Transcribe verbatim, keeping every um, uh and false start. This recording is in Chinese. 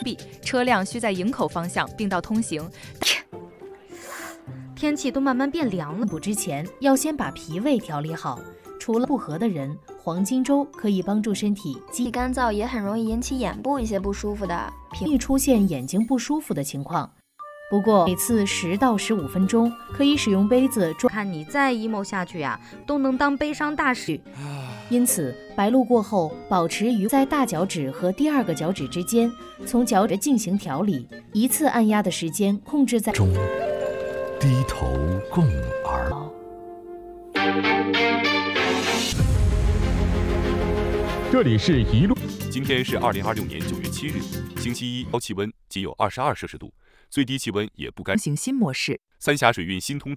，车辆需在营口方向并道通行。 天气都慢慢变凉了，补之前要先把脾胃调理好。除了不和的人，黄金粥可以帮助身体肌干燥，也很容易引起眼部一些不舒服的， 容易出现眼睛不舒服的情况。不过每次十到十五分钟可以使用杯子装， 看你再 emo 下去啊，都能当悲伤大使。 因此白露过后，保持于在大脚趾和第二个脚趾之间，从脚趾进行调理，一次按压的时间控制在中，低头共耳。 这里是一路。 今天是二零二六年九月七日，星期一，高气温仅有二十二摄氏度，最低气温也不甘。 行新模式， 三峡水运新通道。